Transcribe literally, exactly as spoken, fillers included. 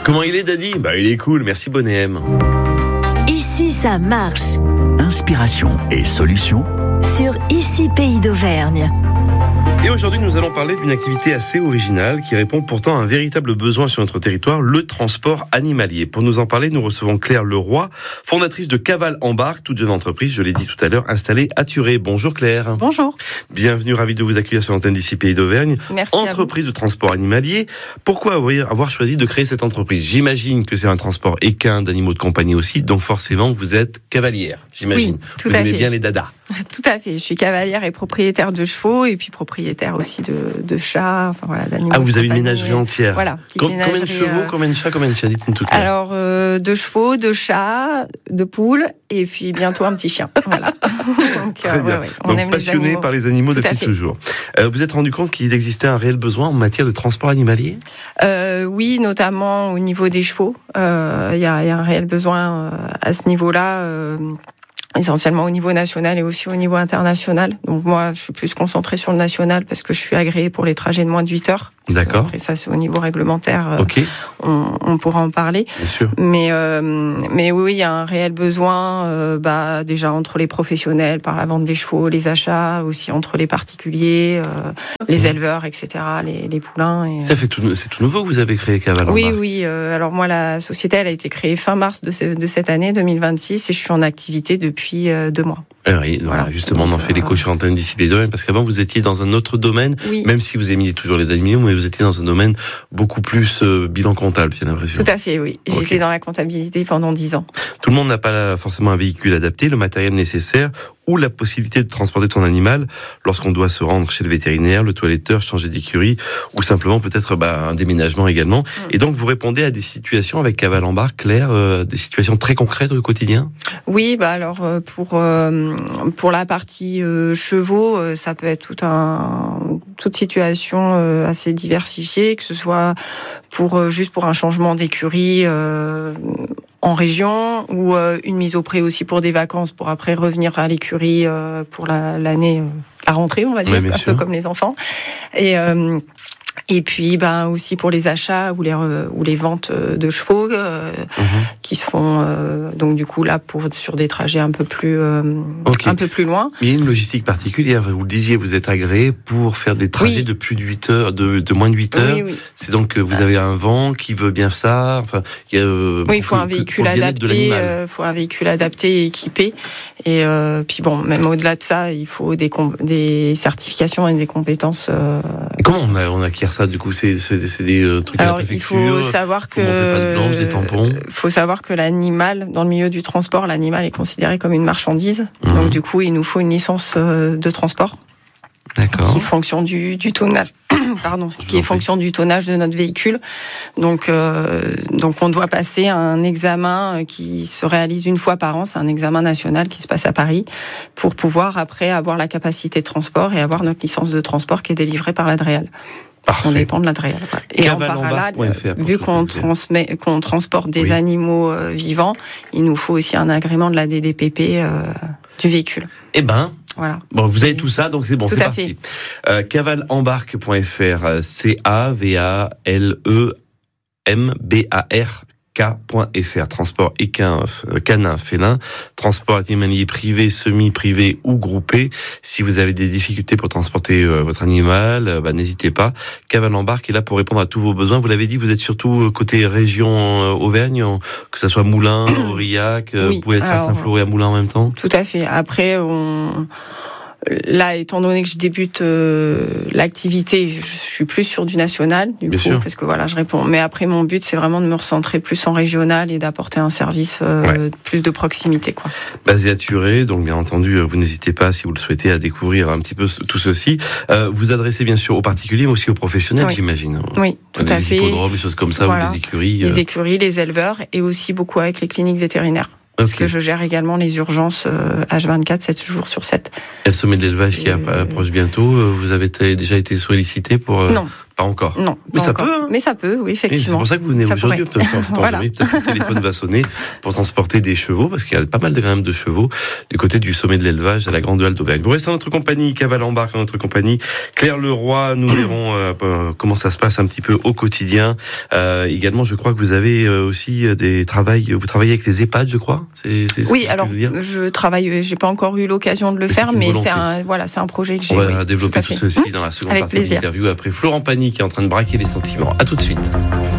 Comment il est, Daddy ? Bah, il est cool, merci Bonnet M. Ici, ça marche. Inspiration et solutions Sur Ici Pays d'Auvergne. Et aujourd'hui, nous allons parler d'une activité assez originale qui répond pourtant à un véritable besoin sur notre territoire, le transport animalier. Pour nous en parler, nous recevons Claire Leroy, fondatrice de Cavale Embarque, toute jeune entreprise, je l'ai dit tout à l'heure, installée à Thurey. Bonjour Claire. Bonjour. Bienvenue, ravi de vous accueillir sur l'antenne d'Ici Pays d'Auvergne. Merci. Entreprise de transport animalier. Pourquoi avoir choisi de créer cette entreprise ? J'imagine que c'est un transport équin, d'animaux de compagnie aussi, donc forcément vous êtes cavalière, j'imagine. Oui, tout vous à aimez fait. bien les dadas. Tout à fait. Je suis cavalière et propriétaire de chevaux et puis propriétaire aussi de, de chats, enfin voilà, d'animaux. Ah, vous de avez une compagnie. ménagerie entière. Voilà, petite Com- ménagerie. Combien de chevaux, euh, combien de chats, combien de chats, dites-nous tout clair. Alors, euh, de chevaux, de chats, de poules et puis bientôt un petit chien. Voilà. Donc, Très euh, bien. ouais, ouais, on Donc aime passionné les animaux. par les animaux Tout à depuis fait. toujours. Euh, vous êtes rendu compte qu'il existait un réel besoin en matière de transport animalier ? Euh, oui, notamment au niveau des chevaux. Euh, Il y, a, il y a un réel besoin euh, à ce niveau-là. Euh, essentiellement au niveau national et aussi au niveau international. Donc moi, je suis plus concentrée sur le national parce que je suis agréée pour les trajets de moins de huit heures. D'accord. Après ça, c'est au niveau réglementaire, Ok, on, on pourra en parler. bien sûr. Mais, euh, mais oui, il y a un réel besoin, euh, bah, déjà entre les professionnels, par la vente des chevaux, les achats, aussi entre les particuliers, euh, les éleveurs, et cetera, les, les poulains. Et, Ça fait tout, c'est tout nouveau que vous avez créé Cavale oui, Embarque. oui. Euh, alors moi, la société, elle a été créée fin mars de, ce, de cette année deux mille vingt-six et je suis en activité depuis euh, deux mois. Ah oui, voilà, Voilà. justement, on en Donc, fait l'écho euh, sur l'antenne d'Ici Pays d'Auvergne parce qu'avant vous étiez dans un autre domaine, Oui. même si vous aimiez toujours les animaux, mais vous étiez dans un domaine beaucoup plus euh, bilan comptable, j'ai l'impression. Tout à fait, oui. Ok. J'étais dans la comptabilité pendant dix ans. Tout le monde n'a pas forcément un véhicule adapté, le matériel nécessaire ou la possibilité de transporter son animal lorsqu'on doit se rendre chez le vétérinaire, le toiletteur, changer d'écurie ou simplement peut-être bah, un déménagement également. Mm. Et donc vous répondez à des situations avec Cavale Embarque, Claire, euh, des situations très concrètes au quotidien. Oui, bah alors euh, pour euh, pour la partie euh, chevaux, euh, ça peut être tout un toute situation euh, assez diversifiée, que ce soit pour euh, juste pour un changement d'écurie euh, en région ou euh, une mise au pré aussi pour des vacances pour après revenir à l'écurie euh, pour la, l'année euh, la rentrée, on va dire, Ouais, bien un sûr. peu comme les enfants. Et euh, et puis, ben aussi pour les achats ou les euh, ou les ventes de chevaux euh, Mhm. qui se font euh, donc du coup là pour sur des trajets un peu plus euh, Ok. un peu plus loin. Il y a une logistique particulière, vous le disiez, vous êtes agréé pour faire des trajets Oui. de plus de huit heures, de, de moins de huit heures. Oui, oui. C'est donc que vous avez un vent qui veut bien ça. Enfin, il y a, euh, Oui, il faut pour- un que- véhicule pour le bien-être de adapté, l'animal. euh, faut un véhicule adapté et équipé. Et euh, puis bon, même au-delà de ça, il faut des com- des certifications et des compétences. Euh... Et comment on, a, on acquiert ça du coup C'est, c'est, c'est des euh, trucs Alors à la il préfecture. faut savoir que comment on fait patte blanche, des tampons faut savoir que l'animal, dans le milieu du transport, l'animal est considéré comme une marchandise. Mhm. Donc du coup, il nous faut une licence euh, de transport D'accord. qui est fonction du, du tonnage. Pardon, Je qui est vous en prie. fonction du tonnage de notre véhicule. Donc, euh, donc on doit passer un examen qui se réalise une fois par an. C'est un examen national qui se passe à Paris pour pouvoir après avoir la capacité de transport et avoir notre licence de transport qui est délivrée par l'Adréal. On Parfait. dépend de l'Adréal. Voilà. Et en cavaleembarque point parallèle, F R pour vu tout qu'on ça. transmet, qu'on transporte des Oui. animaux euh, vivants, il nous faut aussi un agrément de la D D P P euh, du véhicule. Eh ben, Voilà. bon, vous avez tout ça, donc c'est bon, Tout c'est à parti. Euh, cavale embarque point F R, C A V A L E M B A R K point F R, transport équin, euh, canin, félin, transport animalier privé, semi-privé ou groupé. Si vous avez des difficultés pour transporter euh, votre animal, euh, bah, n'hésitez pas. Cavale Embarque est là pour répondre à tous vos besoins. Vous l'avez dit, vous êtes surtout euh, côté région euh, Auvergne, en- que ça soit Moulins, Aurillac, euh, Oui, vous pouvez être à alors- Saint-Flour et à Moulins en même temps. Tout à fait. Après, on... là, étant donné que je débute euh, l'activité, je suis plus sur du national, du Bien coup, sûr. parce que voilà, je réponds. Mais après, mon but, c'est vraiment de me recentrer plus en régional et d'apporter un service euh, plus de proximité, quoi. Basé à Thurey, donc bien entendu, vous n'hésitez pas, si vous le souhaitez, à découvrir un petit peu tout ceci. Euh, vous adressez bien sûr aux particuliers, mais aussi aux professionnels, Oui. j'imagine. Oui, tout des à fait. hippodromes, des choses comme ça, Voilà. ou des écuries. Les euh, écuries, les éleveurs, et aussi beaucoup avec les cliniques vétérinaires. Parce ok. que je gère également les urgences euh, H vingt-quatre, sept jours sur sept. Et le sommet de l'élevage qui Euh, approche bientôt, euh, vous avez t- déjà été sollicité pour euh, Non, Pas encore. Non. Mais pas ça encore. peut. Hein. Mais ça peut, oui, effectivement. Et c'est pour ça que vous venez ça aujourd'hui. Peut-être voilà. peut-être que le téléphone va sonner pour transporter des chevaux, parce qu'il y a pas mal de, quand même de chevaux du côté du sommet de l'élevage à la Grande Halle d'Auvergne. Vous restez en notre compagnie, Cavale Embarque en notre compagnie. Claire Leroy, nous verrons euh, comment ça se passe un petit peu au quotidien. Euh, également, je crois que vous avez aussi des travails. Vous travaillez avec les EHPAD, je crois. C'est, c'est oui, alors je travaille. J'ai pas encore eu l'occasion de le mais faire, mais c'est un voilà, c'est un projet que j'ai. On va oui, développer tout, tout ceci dans la seconde Avec partie plaisir. de l'interview après Florent Pagny qui est en train de braquer les sentiments. À tout de suite.